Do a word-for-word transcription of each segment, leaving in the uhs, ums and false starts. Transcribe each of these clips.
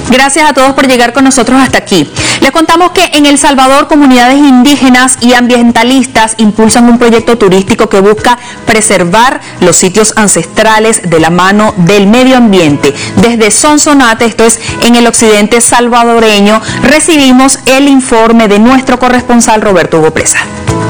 Gracias a todos por llegar con nosotros hasta aquí. Les contamos que en El Salvador comunidades indígenas y ambientalistas impulsan un proyecto turístico que busca preservar los sitios ancestrales de la mano del medio ambiente. Desde Sonsonate, esto es en el occidente salvadoreño, recibimos el informe de nuestro corresponsal Roberto Hugo Presa.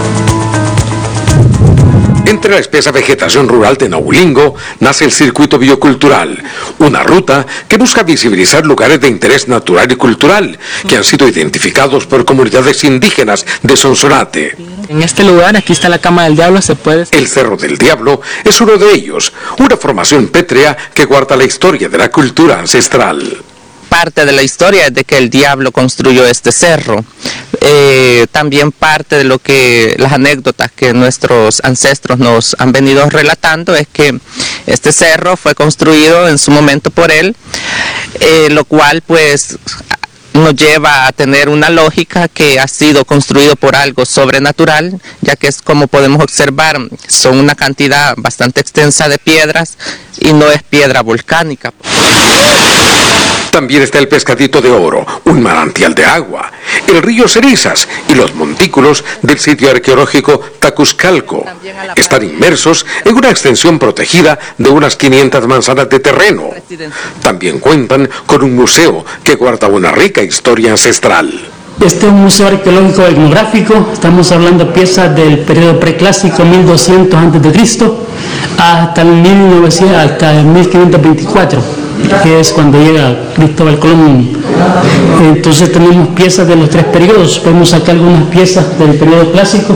Entre la espesa vegetación rural de Nahuilingo nace el Circuito Biocultural, una ruta que busca visibilizar lugares de interés natural y cultural que han sido identificados por comunidades indígenas de Sonsonate. En este lugar, aquí está la Cama del Diablo, se puede... El Cerro del Diablo es uno de ellos, una formación pétrea que guarda la historia de la cultura ancestral. Parte de la historia es de que el diablo construyó este cerro. Eh, también parte de lo que las anécdotas que nuestros ancestros nos han venido relatando es que este cerro fue construido en su momento por él, eh, lo cual pues nos lleva a tener una lógica que ha sido construido por algo sobrenatural, ya que es como podemos observar, son una cantidad bastante extensa de piedras y no es piedra volcánica. También está el Pescadito de Oro, un manantial de agua, el río Cerizas y los montículos del sitio arqueológico Tacuzcalco. Están inmersos en una extensión protegida de unas quinientas manzanas de terreno. También cuentan con un museo que guarda una rica historia ancestral. Este es un museo arqueológico etnográfico, estamos hablando de piezas del periodo preclásico mil doscientos antes de Cristo hasta el mil novecientos, hasta el mil quinientos veinticuatro, que es cuando llega Cristóbal Colón. Entonces tenemos piezas de los tres periodos, podemos sacar algunas piezas del periodo clásico.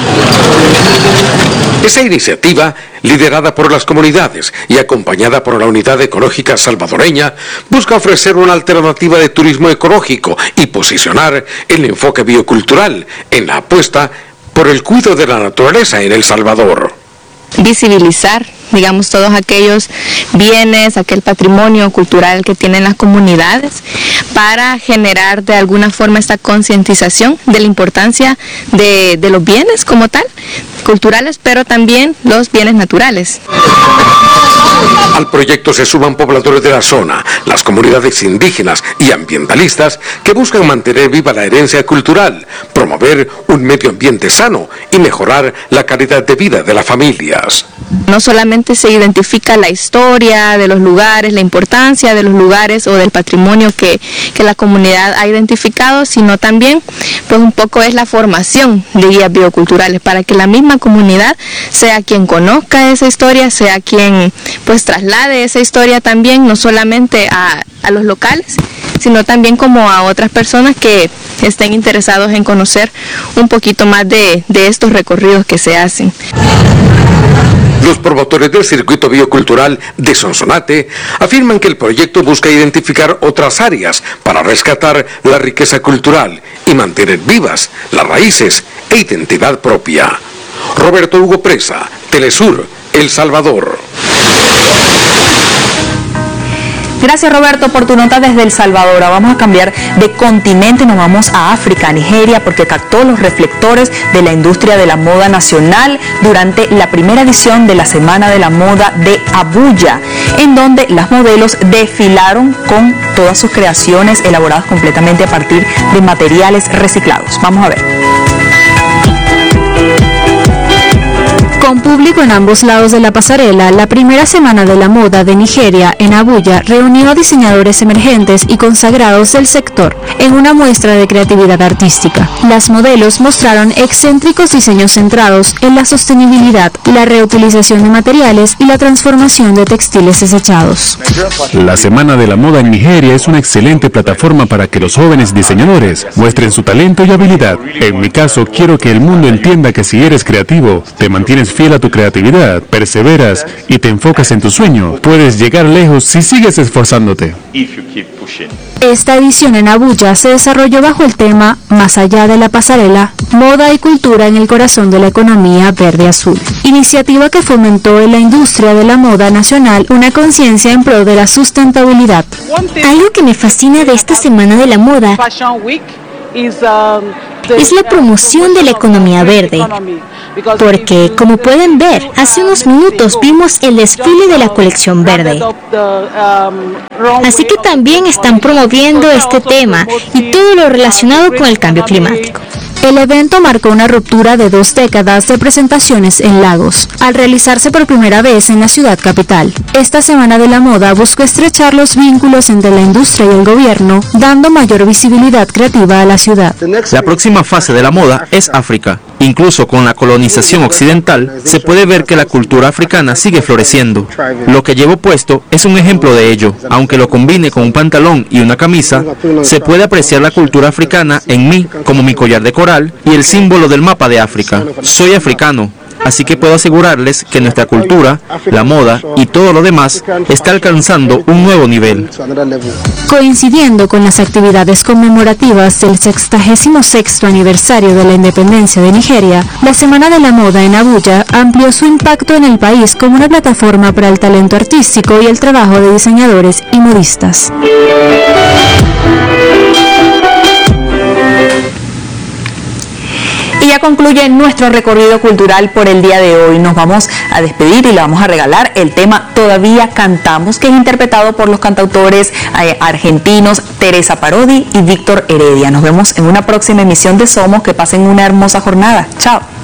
Esa iniciativa, liderada por las comunidades y acompañada por la Unidad Ecológica Salvadoreña, busca ofrecer una alternativa de turismo ecológico y posicionar el enfoque biocultural en la apuesta por el cuidado de la naturaleza en El Salvador. Visibilizar, digamos, todos aquellos bienes, aquel patrimonio cultural que tienen las comunidades, para generar de alguna forma esta concientización de la importancia de, de los bienes como tal, culturales, pero también los bienes naturales. Al proyecto se suman pobladores de la zona, las comunidades indígenas y ambientalistas que buscan mantener viva la herencia cultural, promover un medio ambiente sano y mejorar la calidad de vida de las familias. No solamente se identifica la historia de los lugares, la importancia de los lugares o del patrimonio que, que la comunidad ha identificado, sino también pues un poco es la formación de guías bioculturales para que la misma comunidad sea quien conozca esa historia, sea quien pues traslade esa historia también, no solamente a, a los locales, sino también como a otras personas que estén interesados en conocer un poquito más de, de estos recorridos que se hacen. Los promotores del Circuito Biocultural de Sonsonate afirman que el proyecto busca identificar otras áreas para rescatar la riqueza cultural y mantener vivas las raíces e identidad propia. Roberto Hugo Presa, Telesur, El Salvador. Gracias, Roberto, por tu nota desde El Salvador. Ahora vamos a cambiar de continente, nos vamos a África, a Nigeria, porque captó los reflectores de la industria de la moda nacional durante la primera edición de la Semana de la Moda de Abuya, en donde las modelos desfilaron con todas sus creaciones elaboradas completamente a partir de materiales reciclados. Vamos a ver. Con público en ambos lados de la pasarela, la primera Semana de la Moda de Nigeria en Abuya reunió a diseñadores emergentes y consagrados del sector en una muestra de creatividad artística. Las modelos mostraron excéntricos diseños centrados en la sostenibilidad, la reutilización de materiales y la transformación de textiles desechados. La Semana de la Moda en Nigeria es una excelente plataforma para que los jóvenes diseñadores muestren su talento y habilidad. En mi caso, quiero que el mundo entienda que si eres creativo, te mantienes fiel a tu creatividad, perseveras y te enfocas en tu sueño, puedes llegar lejos si sigues esforzándote. Esta edición en Abuya se desarrolló bajo el tema Más allá de la pasarela, moda y cultura en el corazón de la economía verde-azul, iniciativa que fomentó en la industria de la moda nacional una conciencia en pro de la sustentabilidad. Algo que me fascina de esta Semana de la Moda es la promoción de la economía verde. Porque, como pueden ver, hace unos minutos vimos el desfile de la colección verde. Así que también están promoviendo este tema y todo lo relacionado con el cambio climático. El evento marcó una ruptura de dos décadas de presentaciones en Lagos, al realizarse por primera vez en la ciudad capital. Esta Semana de la Moda buscó estrechar los vínculos entre la industria y el gobierno, dando mayor visibilidad creativa a la ciudad. La próxima fase de la moda es África. Incluso con la colonización occidental, se puede ver que la cultura africana sigue floreciendo. Lo que llevo puesto es un ejemplo de ello. Aunque lo combine con un pantalón y una camisa, se puede apreciar la cultura africana en mí, como mi collar de coral y el símbolo del mapa de África. Soy africano, así que puedo asegurarles que nuestra cultura, la moda y todo lo demás está alcanzando un nuevo nivel. Coincidiendo con las actividades conmemorativas del sexagésimo sexto aniversario de la independencia de Nigeria, la Semana de la Moda en Abuya amplió su impacto en el país como una plataforma para el talento artístico y el trabajo de diseñadores y modistas. Y ya concluye nuestro recorrido cultural por el día de hoy. Nos vamos a despedir y le vamos a regalar el tema Todavía Cantamos, que es interpretado por los cantautores eh, argentinos Teresa Parodi y Víctor Heredia. Nos vemos en una próxima emisión de Somos. Que pasen una hermosa jornada. Chao.